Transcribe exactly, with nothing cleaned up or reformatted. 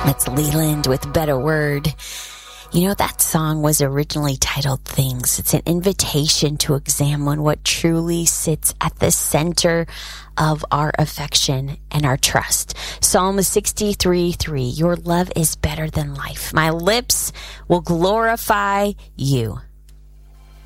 It's Leland with Better Word. You know, that song was originally titled Things. It's an invitation to examine what truly sits at the center of our affection and our trust. Psalm sixty-three three, your love is better than life. My lips will glorify you.